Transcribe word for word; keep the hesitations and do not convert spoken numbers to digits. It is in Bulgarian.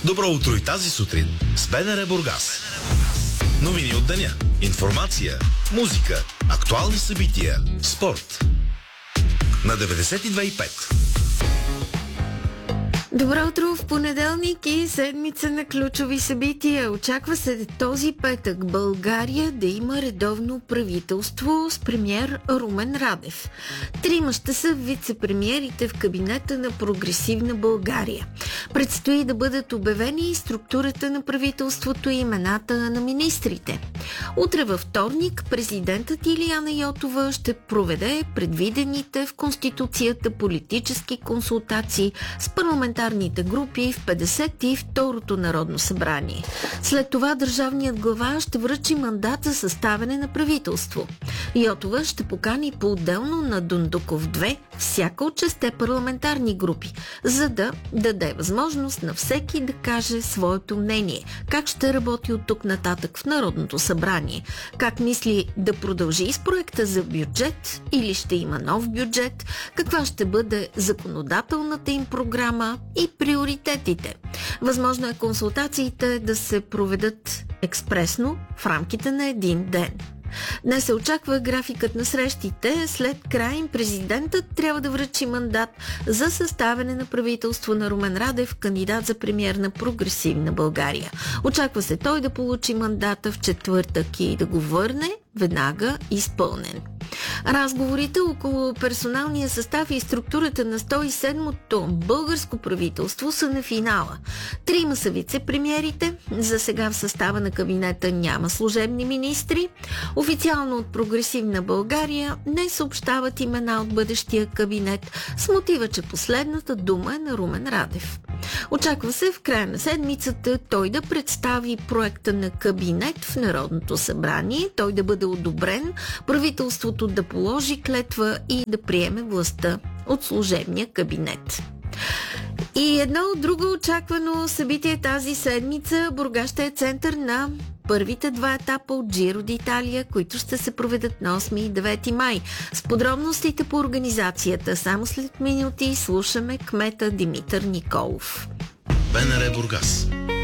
Добро утро и тази сутрин с БНР Бургас. Новини от деня, информация, музика, актуални събития, спорт. На деветдесет и две и пет. Добро утро в понеделник и седмица на ключови събития. Очаква се този петък България да има редовно правителство с премиер Румен Радев. Трима ще са вице-премиерите в кабинета на Прогресивна България. Предстои да бъдат обявени структурата на правителството и имената на министрите. Утре във вторник президентът Илияна Йотова ще проведе предвидените в Конституцията политически консултации с парламентарните групи в петдесет и второто Народно събрание. След това държавният глава ще връчи мандат за съставяне на правителство. Йотова ще покани по-отделно на Дондуков две всяка от шесте парламентарни групи, за да даде възможност на всеки да каже своето мнение, как ще работи от тук нататък в Народното събрание, как мисли да продължи с проекта за бюджет или ще има нов бюджет, каква ще бъде законодателната им програма и приоритетите. Възможно е консултациите да се проведат експресно в рамките на един ден. Днес се очаква графикът на срещите. След края им президентът трябва да връчи мандат за съставяне на правителство на Румен Радев, кандидат за премиер на Прогресивна България. Очаква се той да получи мандата в четвъртък и да го върне веднага изпълнен. Разговорите около персоналния състав и структурата на сто и седмото българско правителство са на финала. Трима са вице-премиерите, за сега в състава на кабинета няма служебни министри. Официално от Прогресивна България не съобщават имена от бъдещия кабинет с мотива, че последната дума е на Румен Радев. Очаква се в края на седмицата той да представи проекта на кабинет в Народното събрание, той да бъде одобрен, правителството да положи клетва и да приеме властта от служебния кабинет. И едно друго очаквано събитие тази седмица. Бургас ще е център на първите два етапа от Джиро д'Италия, които ще се проведат на осми и девети май. С подробностите по организацията само след минути слушаме кмета Димитър Николов. БНР Бургас.